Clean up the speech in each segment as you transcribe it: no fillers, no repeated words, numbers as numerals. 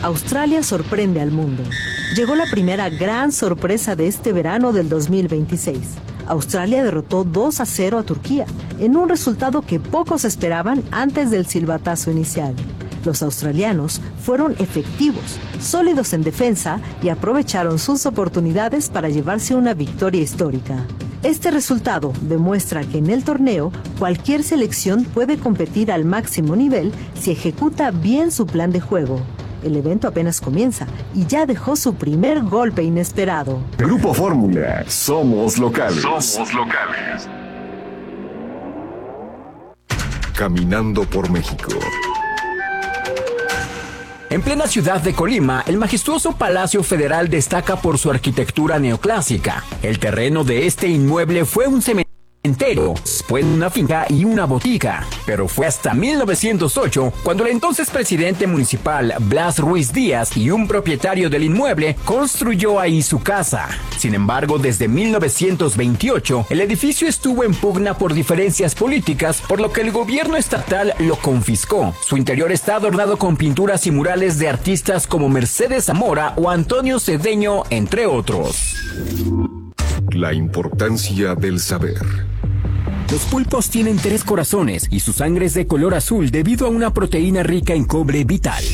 Australia sorprende al mundo. Llegó la primera gran sorpresa de este verano del 2026. Australia derrotó 2-0 a Turquía, en un resultado que pocos esperaban antes del silbatazo inicial. Los australianos fueron efectivos, sólidos en defensa y aprovecharon sus oportunidades para llevarse una victoria histórica. Este resultado demuestra que en el torneo cualquier selección puede competir al máximo nivel si ejecuta bien su plan de juego. El evento apenas comienza y ya dejó su primer golpe inesperado. Grupo Fórmula, somos locales. Somos locales. Caminando por México. En plena ciudad de Colima, el majestuoso Palacio Federal destaca por su arquitectura neoclásica. El terreno de este inmueble fue un cementerio, fue una finca y una botica, pero fue hasta 1908 cuando el entonces presidente municipal Blas Ruiz Díaz y un propietario del inmueble construyó ahí su casa. Sin embargo, desde 1928 el edificio estuvo en pugna por diferencias políticas, por lo que el gobierno estatal lo confiscó. Su interior está adornado con pinturas y murales de artistas como Mercedes Zamora o Antonio Cedeño, entre otros. La importancia del saber. Los pulpos tienen 3 corazones y su sangre es de color azul debido a una proteína rica en cobre vital.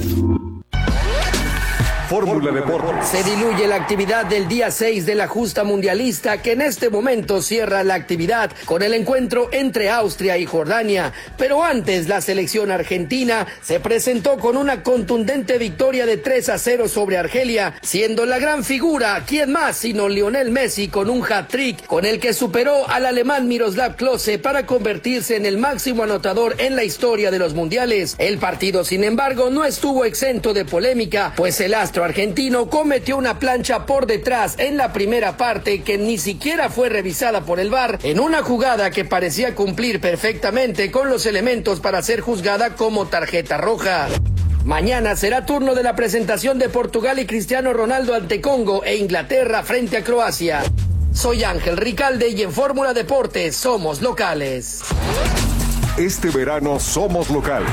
Fórmula Deportes. Se diluye la actividad del día 6 de la justa mundialista, que en este momento cierra la actividad con el encuentro entre Austria y Jordania. Pero antes, la selección argentina se presentó con una contundente victoria de 3-0 sobre Argelia, siendo la gran figura, ¿quién más sino Lionel Messi, con un hat-trick con el que superó al alemán Miroslav Klose para convertirse en el máximo anotador en la historia de los mundiales. El partido, sin embargo, no estuvo exento de polémica, pues el astro argentino cometió una plancha por detrás en la primera parte que ni siquiera fue revisada por el VAR, en una jugada que parecía cumplir perfectamente con los elementos para ser juzgada como tarjeta roja. Mañana será turno de la presentación de Portugal y Cristiano Ronaldo ante Congo e Inglaterra frente a Croacia. Soy Ángel Ricalde y en Fórmula Deportes somos locales. Este verano somos locales.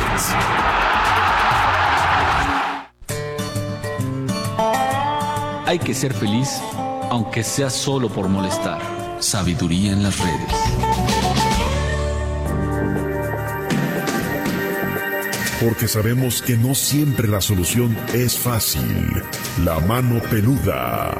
Hay que ser feliz, aunque sea solo por molestar. Sabiduría en las redes. Porque sabemos que no siempre la solución es fácil. La mano peluda.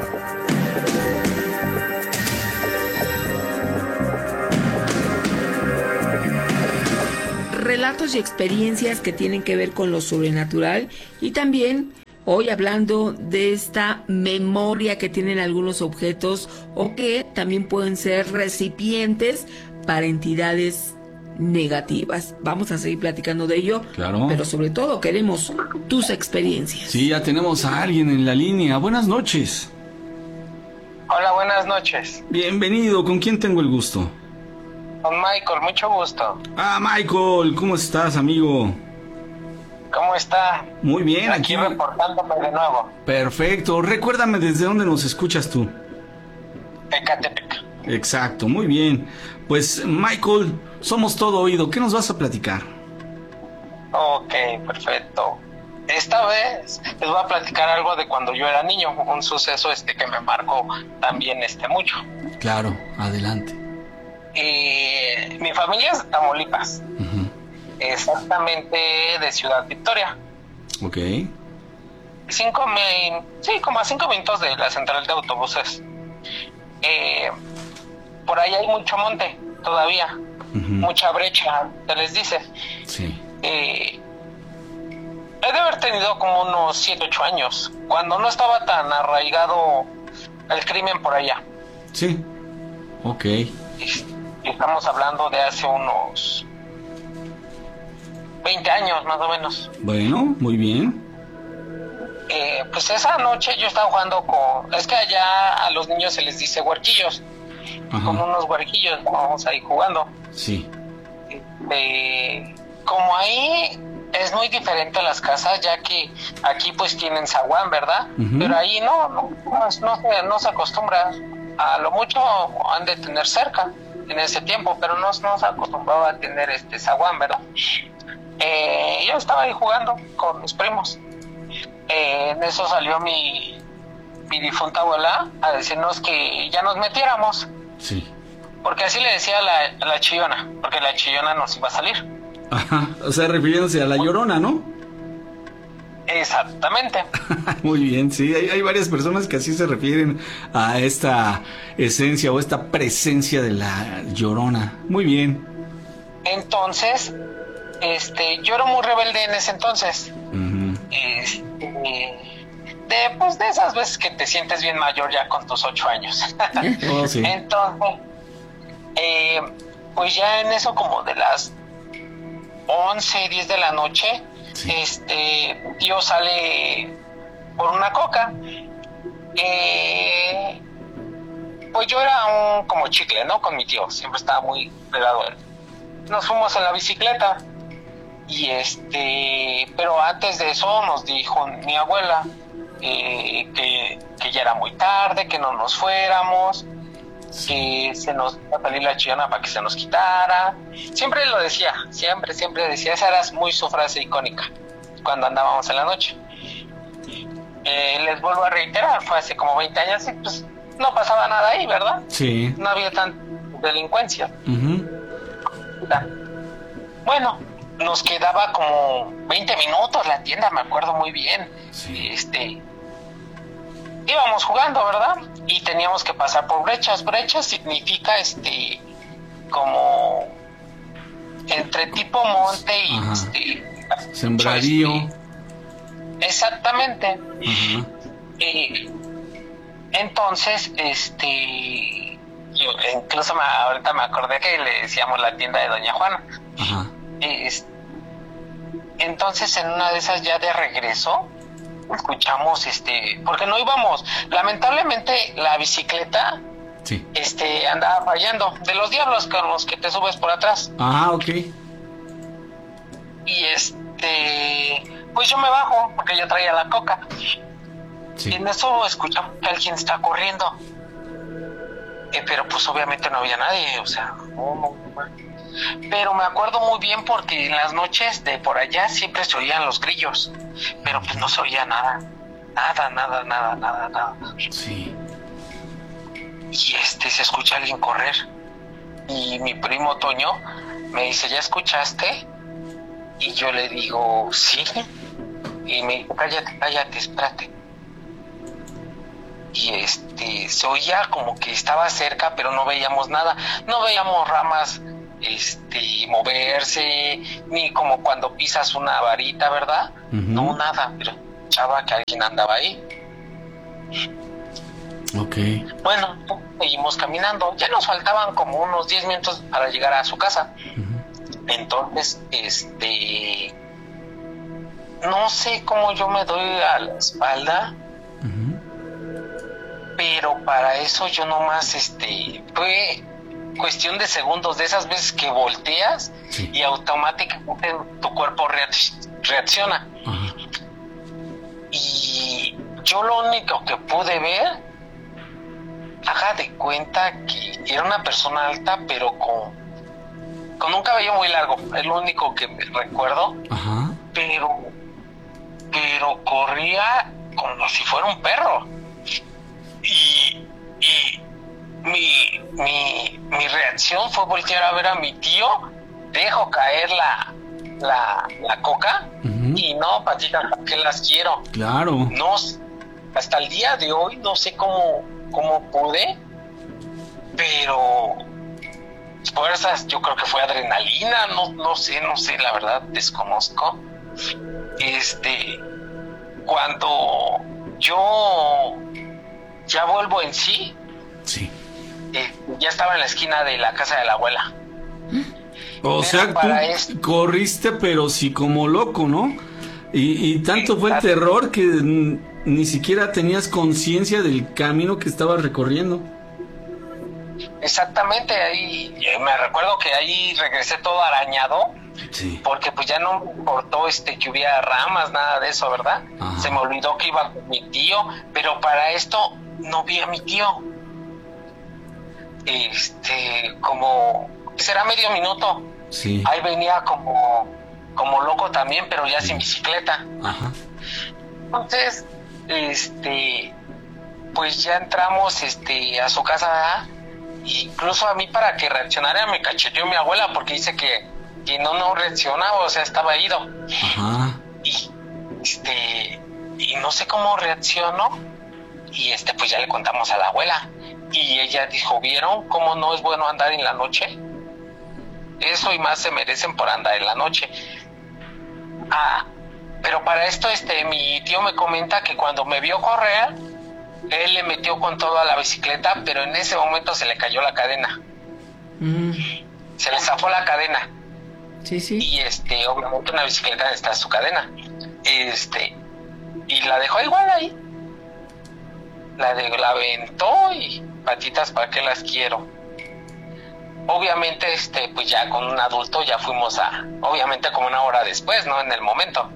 Relatos y experiencias que tienen que ver con lo sobrenatural y también hoy hablando de esta memoria que tienen algunos objetos o que también pueden ser recipientes para entidades negativas. Vamos a seguir platicando de ello, claro, pero sobre todo queremos tus experiencias. Sí, ya tenemos a alguien en la línea. Buenas noches. Hola, buenas noches. Bienvenido. ¿Con quién tengo el gusto? Con Michael, mucho gusto. Ah, Michael, ¿cómo estás, amigo? ¿Cómo está? Muy bien, aquí reportándome de nuevo. Perfecto. Recuérdame desde dónde nos escuchas tú. Ecatepec. Exacto, muy bien. Pues, Michael, somos todo oído. ¿Qué nos vas a platicar? Ok, perfecto. Esta vez les voy a platicar algo de cuando yo era niño, un suceso que me marcó también mucho. Claro, adelante. Mi familia es de Tamaulipas. Uh-huh. Exactamente de Ciudad Victoria. Ok. Como a 5 minutos de la central de autobuses. Por ahí hay mucho monte todavía. Uh-huh. Mucha brecha, se les dice. Sí. He de haber tenido como unos 7, 8 años, cuando no estaba tan arraigado el crimen por allá. Sí. Ok. Estamos hablando de hace unos 20 años más o menos. Bueno, muy bien. Pues esa noche yo estaba jugando con... Es que allá a los niños se les dice huerquillos. Ajá. Con unos huerquillos vamos ahí jugando. Sí. Como ahí es muy diferente a las casas, ya que aquí pues tienen zaguán, ¿verdad? Uh-huh. Pero ahí no se acostumbra. A lo mucho han de tener cerca en ese tiempo, pero no se acostumbraba a tener zaguán, ¿verdad? Yo estaba ahí jugando con mis primos En eso salió mi difunta abuela a decirnos que ya nos metiéramos. Sí. Porque así le decía a la chillona, porque la chillona nos iba a salir. Ajá, o sea, refiriéndose a la Llorona, ¿no? Exactamente. Muy bien, sí, hay varias personas que así se refieren a esta esencia o esta presencia de la Llorona. Muy bien. Entonces, yo era muy rebelde en ese entonces. Uh-huh. De esas veces que te sientes bien mayor ya con tus 8 años. Oh, sí. Entonces, pues ya en eso como de las 11, 10 de la noche, sí. Tío sale por una coca. Pues yo era como chicle, ¿no? Con mi tío, siempre estaba muy pegado a él. Nos fuimos en la bicicleta y pero antes de eso nos dijo mi abuela que ya era muy tarde, que no nos fuéramos, que se nos iba a salir la chillona para que se nos quitara. Siempre lo decía, siempre decía, esa era muy su frase icónica cuando andábamos en la noche. Les vuelvo a reiterar, fue hace como 20 años y pues no pasaba nada ahí, ¿verdad? Sí. No había tanta delincuencia. Uh-huh. Bueno, nos quedaba como 20 minutos la tienda, me acuerdo muy bien. Sí. Íbamos jugando, ¿verdad? Y teníamos que pasar por brechas. Brechas significa como entre tipo monte y sembradío. Exactamente. Uh-huh. Entonces, yo incluso ahorita me acordé que le decíamos la tienda de Doña Juana. Uh-huh. Entonces, en una de esas ya de regreso, escuchamos, porque no íbamos, lamentablemente la bicicleta, sí, andaba fallando, de los diablos con los que te subes por atrás. Ah, ok. Y pues yo me bajo, porque yo traía la coca. Sí. Y en eso escuchamos que alguien está corriendo. Pero pues obviamente no había nadie, o sea, no. Pero me acuerdo muy bien porque en las noches de por allá siempre se oían los grillos, pero pues no se oía nada. Nada. Sí. Y se escucha alguien correr. Y mi primo Toño me dice, ¿ya escuchaste? Y yo le digo, sí. Y me dijo, cállate, espérate. Y se oía como que estaba cerca, pero no veíamos nada. No veíamos ramas moverse, ni como cuando pisas una varita, ¿verdad? Uh-huh. No, nada, pero escuchaba que alguien andaba ahí. Ok. Bueno, seguimos caminando. Ya nos faltaban como unos 10 minutos para llegar a su casa. Uh-huh. Entonces, no sé cómo yo me doy a la espalda. Uh-huh. Pero para eso yo nomás, fue cuestión de segundos, de esas veces que volteas, sí, y automáticamente tu cuerpo reacciona. Uh-huh. Y yo lo único que pude ver, haga de cuenta que era una persona alta, pero con un cabello muy largo, es lo único que me recuerdo. Uh-huh. Pero corría como si fuera un perro. Y mi reacción fue voltear a ver a mi tío, dejo caer la coca. Uh-huh. Y no, patitas, que las quiero. Claro. No, hasta el día de hoy no sé cómo pude, pero fuerzas, yo creo que fue adrenalina, no sé, la verdad, desconozco. Cuando yo ya vuelvo en sí, sí, ya estaba en la esquina de la casa de la abuela. O sea, tú corriste, pero sí como loco, ¿no? Y tanto fue el terror que ni siquiera tenías conciencia del camino que estabas recorriendo. Exactamente, ahí me recuerdo que ahí regresé todo arañado. Sí. Porque pues ya no me importó que hubiera ramas, nada de eso, ¿verdad? Ajá. Se me olvidó que iba con mi tío, pero para esto no vi a mi tío. Como será medio minuto. Sí. Ahí venía como loco también, pero ya sin bicicleta. Ajá. Entonces, pues ya entramos a su casa, ¿verdad? Incluso a mí, para que reaccionara, me cacheteó mi abuela, porque dice que no reaccionaba, o sea, estaba ido. Ajá. Y no sé cómo reaccionó, y pues ya le contamos a la abuela, y ella dijo: ¿vieron cómo no es bueno andar en la noche? Eso y más se merecen por andar en la noche. Pero para esto mi tío me comenta que cuando me vio correr, él le metió con todo a la bicicleta, pero en ese momento se le cayó la cadena. Se le zafó la cadena. Sí. Y obviamente una bicicleta necesita su cadena. Y la dejó igual ahí. La aventó, y patitas, ¿para qué las quiero? Obviamente, pues ya con un adulto ya fuimos obviamente como una hora después, ¿no? En el momento.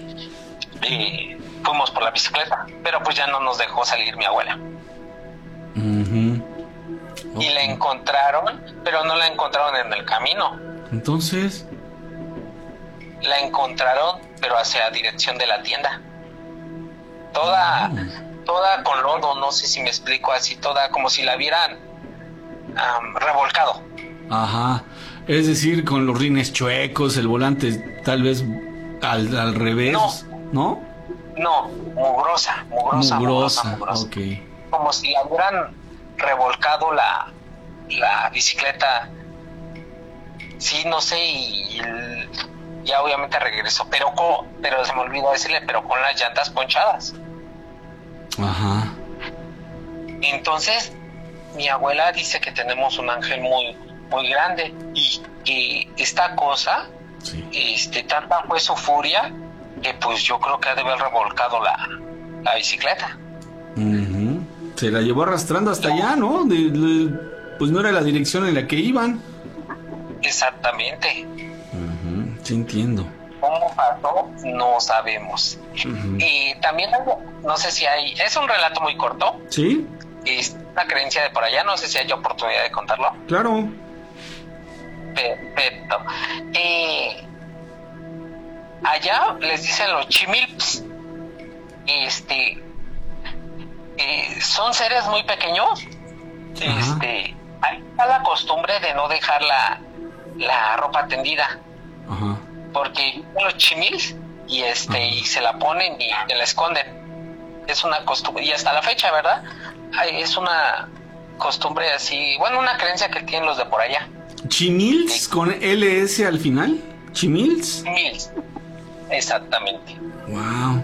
Fuimos por la bicicleta, pero pues ya no nos dejó salir mi abuela. Uh-huh. Y la encontraron, pero no la encontraron en el camino. Entonces, la encontraron, pero hacia la dirección de la tienda. Toda con lodo, no sé si me explico, así toda como si la hubieran revolcado. Ajá. Es decir, con los rines chuecos, el volante tal vez al revés, ¿no? No, mugrosa. Okay. Como si la hubieran revolcado la bicicleta. Sí, no sé, y ya obviamente regresó, pero se me olvidó decirle, pero con las llantas ponchadas. Ajá. Entonces, mi abuela dice que tenemos un ángel muy, muy grande, y que esta cosa, tanta fue su furia, que pues yo creo que ha de haber revolcado la bicicleta. Uh-huh. Se la llevó arrastrando hasta allá, ¿no? Pues no era la dirección en la que iban. Exactamente. Uh-huh. Sí, entiendo. ¿Cómo pasó? No sabemos. Uh-huh. Y también, no sé si es un relato muy corto. ¿Sí? Es una creencia de por allá, no sé si hay oportunidad de contarlo. Claro. Perfecto. Allá les dicen los chimilps. Son seres muy pequeños. Ajá. Hay la costumbre de no dejar la ropa tendida. Ajá. Porque los chimils y se la ponen y se la esconden. Es una costumbre, y hasta la fecha, ¿verdad? Es una costumbre así, bueno, una creencia que tienen los de por allá. ¿Chimils con LS al final? ¿Chimils? Chimils, exactamente. Wow.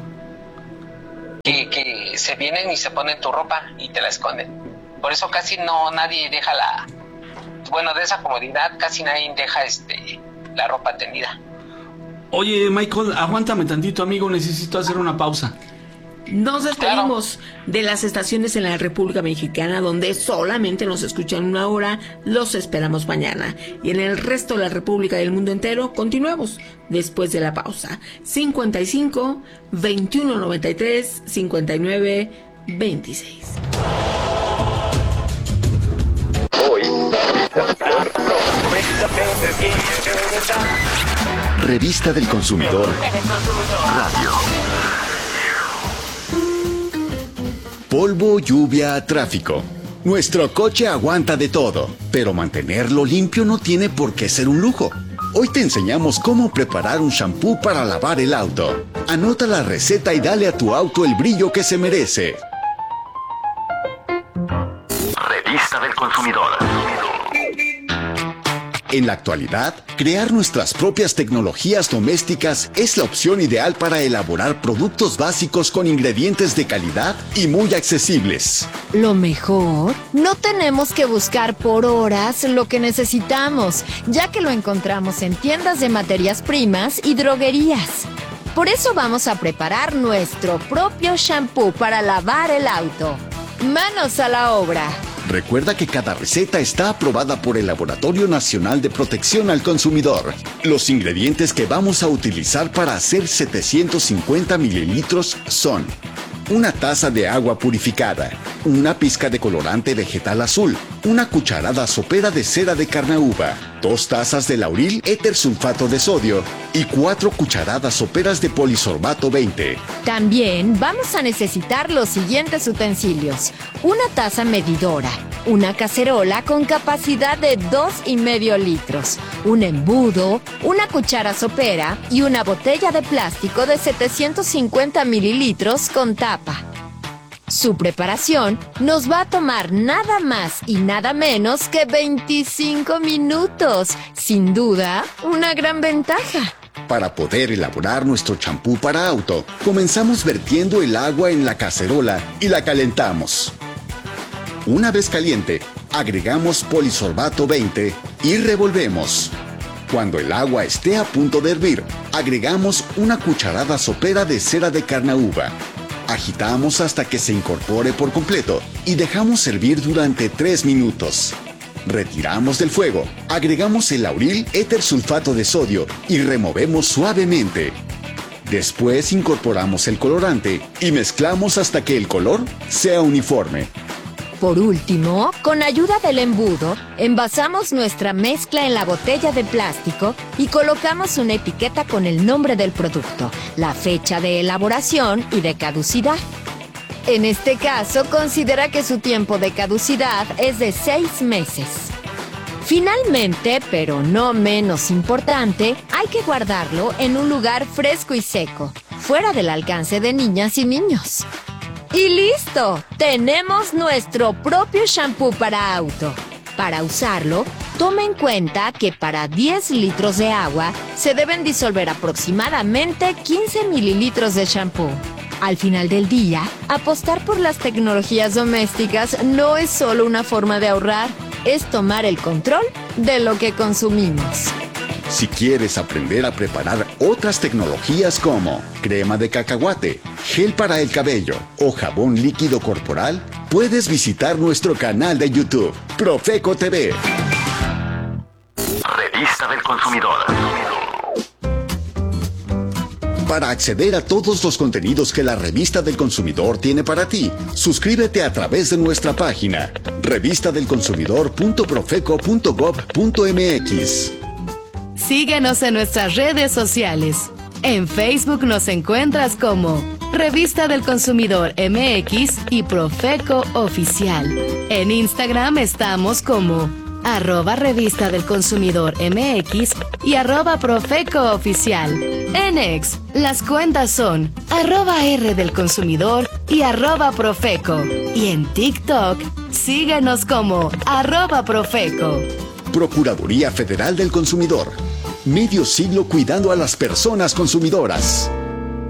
Que se vienen y se ponen tu ropa y te la esconden. Por eso casi nadie deja de esa comodidad, casi nadie deja la ropa tendida. Oye, Michael, aguántame tantito, amigo, necesito hacer una pausa. Nos despedimos de las estaciones en la República Mexicana, donde solamente nos escuchan una hora. Los esperamos mañana. Y en el resto de la República y del mundo entero, continuamos después de la pausa. 55 21 93 59 26. Revista del Consumidor Radio. Polvo, lluvia, tráfico. Nuestro coche aguanta de todo, pero mantenerlo limpio no tiene por qué ser un lujo. Hoy te enseñamos cómo preparar un shampoo para lavar el auto. Anota la receta y dale a tu auto el brillo que se merece. Revista del Consumidor. En la actualidad, crear nuestras propias tecnologías domésticas es la opción ideal para elaborar productos básicos con ingredientes de calidad y muy accesibles. Lo mejor, no tenemos que buscar por horas lo que necesitamos, ya que lo encontramos en tiendas de materias primas y droguerías. Por eso vamos a preparar nuestro propio shampoo para lavar el auto. ¡Manos a la obra! Recuerda que cada receta está aprobada por el Laboratorio Nacional de Protección al Consumidor. Los ingredientes que vamos a utilizar para hacer 750 mililitros son una taza de agua purificada, una pizca de colorante vegetal azul, una cucharada sopera de cera de carnauba, 2 tazas de lauril éter sulfato de sodio y 4 cucharadas soperas de polisorbato 20. También vamos a necesitar los siguientes utensilios: una taza medidora, una cacerola con capacidad de 2,5 litros, un embudo, una cuchara sopera y una botella de plástico de 750 mililitros con tapa. Su preparación nos va a tomar nada más y nada menos que 25 minutos. Sin duda, una gran ventaja. Para poder elaborar nuestro champú para auto, comenzamos vertiendo el agua en la cacerola y la calentamos. Una vez caliente, agregamos polisorbato 20 y revolvemos. Cuando el agua esté a punto de hervir, agregamos una cucharada sopera de cera de carnauba. Agitamos hasta que se incorpore por completo y dejamos hervir durante 3 minutos. Retiramos del fuego, agregamos el lauril éter sulfato de sodio y removemos suavemente. Después incorporamos el colorante y mezclamos hasta que el color sea uniforme. Por último, con ayuda del embudo, envasamos nuestra mezcla en la botella de plástico y colocamos una etiqueta con el nombre del producto, la fecha de elaboración y de caducidad. En este caso, considera que su tiempo de caducidad es de 6 meses. Finalmente, pero no menos importante, hay que guardarlo en un lugar fresco y seco, fuera del alcance de niñas y niños. ¡Y listo! Tenemos nuestro propio shampoo para auto. Para usarlo, toma en cuenta que para 10 litros de agua se deben disolver aproximadamente 15 mililitros de shampoo. Al final del día, apostar por las tecnologías domésticas no es solo una forma de ahorrar, es tomar el control de lo que consumimos. Si quieres aprender a preparar otras tecnologías como crema de cacahuate, gel para el cabello o jabón líquido corporal, puedes visitar nuestro canal de YouTube, Profeco TV. Revista del Consumidor. Para acceder a todos los contenidos que la Revista del Consumidor tiene para ti, suscríbete a través de nuestra página revistadelconsumidor.profeco.gov.mx. Síguenos en nuestras redes sociales. En Facebook nos encuentras como Revista del Consumidor MX y Profeco Oficial. En Instagram estamos como @Revista del Consumidor MX y @Profeco Oficial. En X, las cuentas son @R del Consumidor y @Profeco. Y en TikTok, síguenos como @Profeco. Procuraduría Federal del Consumidor. Medio siglo cuidando a las personas consumidoras.